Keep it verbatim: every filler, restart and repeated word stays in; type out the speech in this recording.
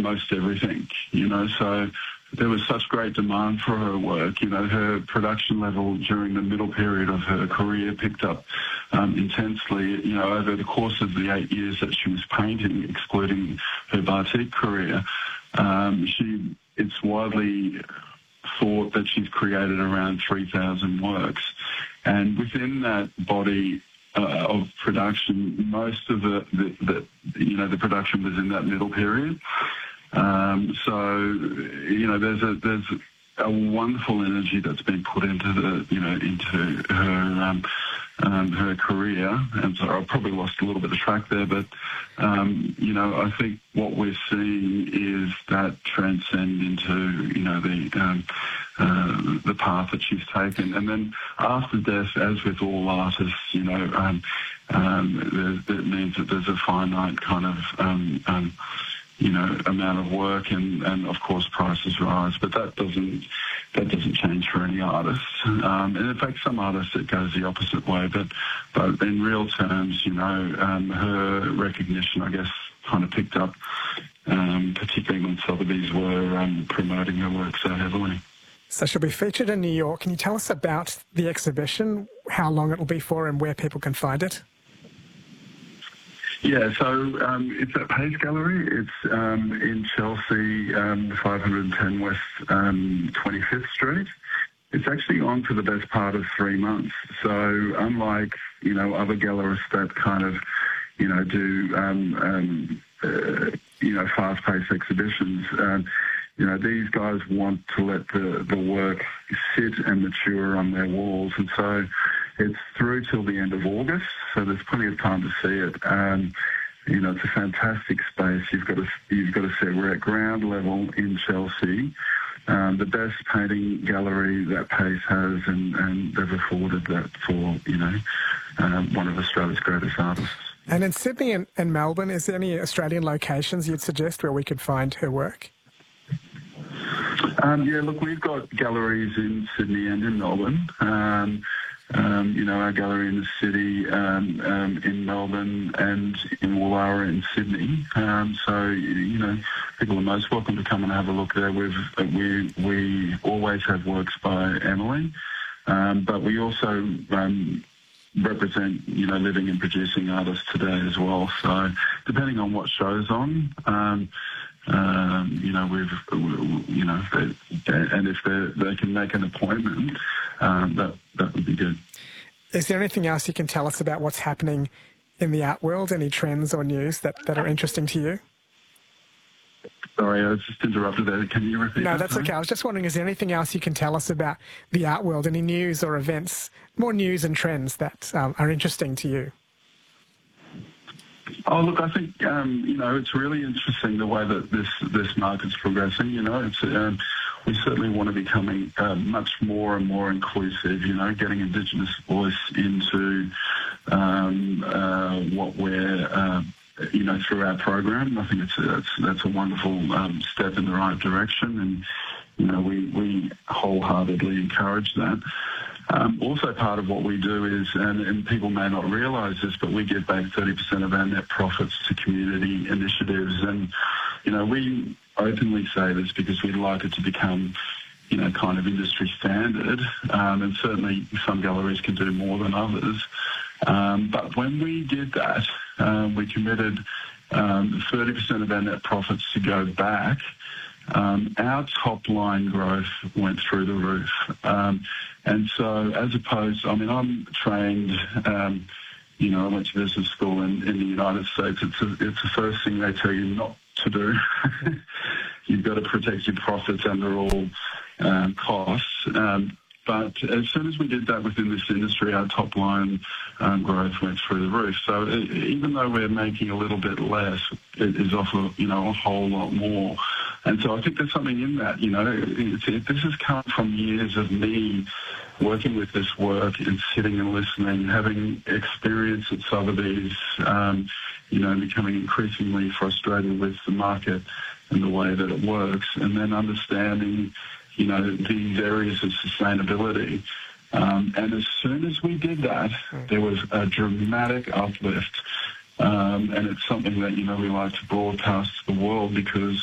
most everything, you know, so there was such great demand for her work. You know, her production level during the middle period of her career picked up um, intensely, you know, over the course of the eight years that she was painting, excluding her batik career. Um, she, it's widely thought that she's created around three thousand works. And within that body uh, of production, most of the, the, the, you know, the production was in that middle period. Um, so, you know, there's a there's a wonderful energy that's been put into the, you know, into her um, um, her career. And so I probably lost a little bit of track there, but um, you know, I think what we're seeing is that transcend into, you know, the um, uh, the path that she's taken. And then after death, as with all artists, you know, um, um, that means that there's a finite kind of um, um, you know, amount of work, and, and of course prices rise, but that doesn't that doesn't change for any artist. Um, and in fact, some artists it goes the opposite way. But but in real terms, you know, um, her recognition, I guess, kind of picked up, um, particularly when Sotheby's were um, promoting her work so heavily. So she'll be featured in New York. Can you tell us about the exhibition, how long it will be for, and where people can find it? Yeah, so um, it's at Pace Gallery. It's um, in Chelsea, um, five ten West um, twenty-fifth Street. It's actually on for the best part of three months. So unlike, you know, other gallerists that kind of, you know, do, um, um, uh, you know, fast-paced exhibitions, um, you know, these guys want to let the, the work sit and mature on their walls. And so it's through till the end of August, so there's plenty of time to see it. Um, you know, it's a fantastic space. You've got to, you've got to see it. We're at ground level in Chelsea, um, the best painting gallery that Pace has, and, and they've afforded that for, you know, um, one of Australia's greatest artists. And in Sydney and, and Melbourne, is there any Australian locations you'd suggest where we could find her work? Um, yeah, look, we've got galleries in Sydney and in Melbourne. Um, um, you know, our gallery in the city, um, um, in Melbourne, and in Woollahra in Sydney. Um, so, you know, people are most welcome to come and have a look there. We've, we we always have works by Emily, um, but we also um, represent, you know, living and producing artists today as well. So, depending on what show's on. Um, Um, you know, we've, you know, they, and if they they can make an appointment, um, that that would be good. Is there anything else you can tell us about what's happening in the art world? Any trends or news that, that are interesting to you? Sorry, I was just interrupted there. Can you repeat? No, that, that's sorry? okay. I was just wondering, is there anything else you can tell us about the art world? Any news or events, more news and trends that um, are interesting to you? Oh, look, I think, um, you know, it's really interesting the way that this, this market's progressing. You know, it's, um, we certainly want to be becoming uh, much more and more inclusive, you know, getting Indigenous voice into um, uh, what we're, uh, you know, through our program. I think it's a, it's, that's a wonderful um, step in the right direction, and, you know, we, we wholeheartedly encourage that. Um, also part of what we do is, and, and people may not realise this, but we give back thirty percent of our net profits to community initiatives. And, you know, we openly say this because we'd like it to become, you know, kind of industry standard. Um, and certainly some galleries can do more than others. Um, but when we did that, um, we committed um, thirty percent of our net profits to go back. Um, our top line growth went through the roof. Um, and so as opposed, I mean, I'm trained, um, you know, I went to business school in, in the United States. It's, a, it's the first thing they tell you not to do. You've got to protect your profits under all um, costs. Um, But as soon as we did that within this industry, our top line um, growth went through the roof. So it, even though we're making a little bit less, it is off a, you know, a whole lot more. And so I think there's something in that, you know. It's, it, this has come from years of me working with this work and sitting and listening, having experience at Sotheby's, um, you know, becoming increasingly frustrated with the market and the way that it works, and then understanding, you know, these areas of sustainability. Um, and as soon as we did that, there was a dramatic uplift. Um, and it's something that, you know, we like to broadcast to the world because